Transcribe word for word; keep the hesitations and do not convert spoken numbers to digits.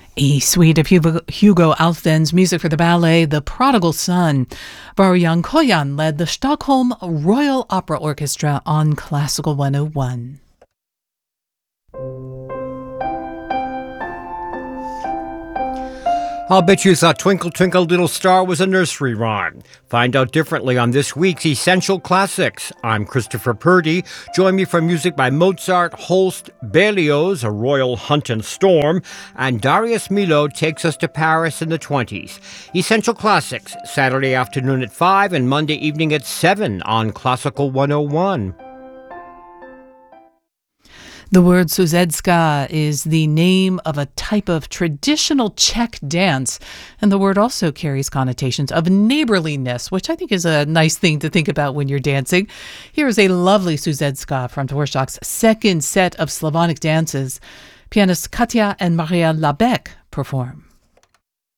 A suite of Hugo, Hugo Alfvén's music for the ballet The Prodigal Son. Varian Koyan led the Stockholm Royal Opera Orchestra on Classical one oh one. I'll bet you thought Twinkle Twinkle Little Star was a nursery rhyme. Find out differently on this week's Essential Classics. I'm Christopher Purdy. Join me for music by Mozart, Holst, Berlioz, A Royal Hunt and Storm, and Darius Milhaud takes us to Paris in the twenties. Essential Classics, Saturday afternoon at five and Monday evening at seven on Classical one oh one. The word Suzecka is the name of a type of traditional Czech dance, and the word also carries connotations of neighborliness, which I think is a nice thing to think about when you're dancing. Here is a lovely Suzecka from Dvorak's second set of Slavonic dances. Pianists Katja and Maria Labec perform.